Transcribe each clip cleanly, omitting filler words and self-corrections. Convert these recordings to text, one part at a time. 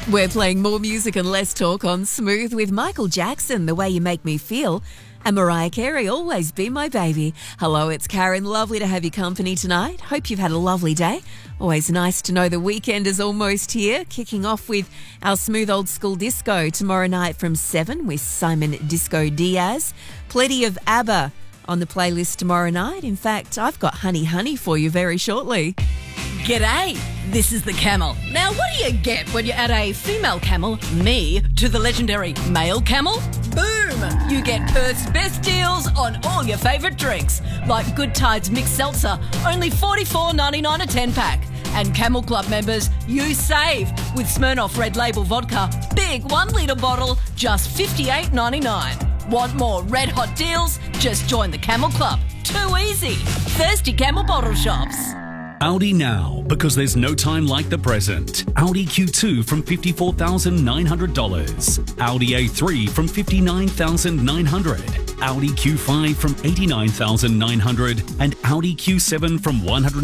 We're playing more music and less talk on Smooth with Michael Jackson, The Way You Make Me Feel, and Mariah Carey, Always Be My Baby. Hello, it's Karen. Lovely to have your company tonight. Hope you've had a lovely day. Always nice to know the weekend is almost here. Kicking off with our Smooth Old School Disco tomorrow night from 7 with Simon Disco Diaz. Plenty of ABBA on the playlist tomorrow night. In fact, I've got Honey Honey for you very shortly. G'day, this is the Camel. Now, what do you get when you add a female camel, me, to the legendary male camel? Boom! You get Perth's best deals on all your favourite drinks, like Good Tides Mixed Seltzer, only $44.99 a 10-pack. And Camel Club members, you save with Smirnoff Red Label Vodka, big 1 litre bottle, just $58.99. Want more red hot deals? Just join the Camel Club. Too easy. Thirsty Camel bottle shops. Audi now, because there's no time like the present. Audi Q2 from $54,900. Audi A3 from $59,900. Audi Q5 from $89,900. And Audi Q7 from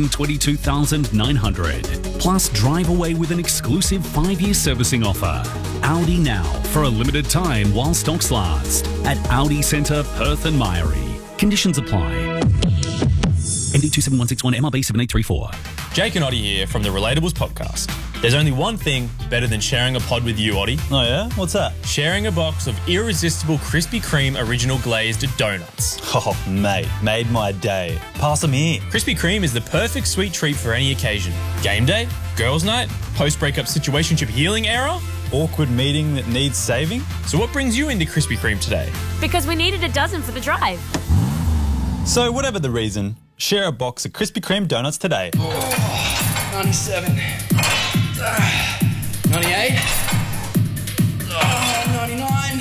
$122,900. Plus, drive away with an exclusive 5-year servicing offer. Audi now, for a limited time while stocks last. At Audi Centre, Perth and Myrie. Conditions apply. MD 27161 MRB 7834. Jake and Oddie here from the Relatables podcast. There's only one thing better than sharing a pod with you, Oddie. Oh yeah? What's that? Sharing a box of irresistible Krispy Kreme original glazed donuts. Oh, mate, made my day. Pass them here. Krispy Kreme is the perfect sweet treat for any occasion. Game day, girls' night, post-breakup situationship healing era, awkward meeting that needs saving. So what brings you into Krispy Kreme today? Because we needed a dozen for the drive. So whatever the reason, share a box of Krispy Kreme donuts today. 97. 98. 99.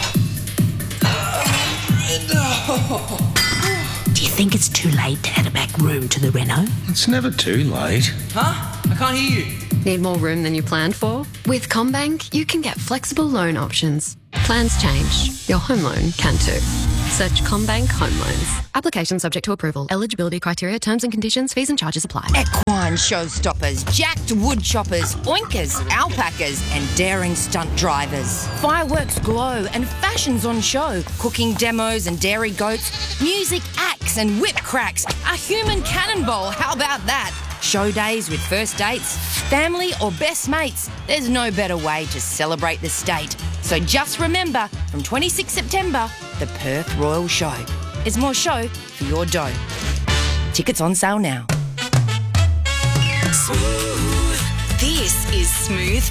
100. Do you think it's too late to add a back room to the reno? It's never too late. Huh? I can't hear you. Need more room than you planned for? With CommBank, you can get flexible loan options. Plans change. Your home loan can too. Search CommBank Home Loans. Application subject to approval. Eligibility criteria, terms and conditions, fees and charges apply. Equine showstoppers, jacked wood choppers, oinkers, alpacas and daring stunt drivers. Fireworks glow and fashions on show. Cooking demos and dairy goats. Music acts and whip cracks. A human cannonball, how about that? Show days with first dates, family or best mates. There's no better way to celebrate the state. So just remember, from 26 September, the Perth Royal Show. It's more show for your dough. Tickets on sale now. Smooth. This is Smooth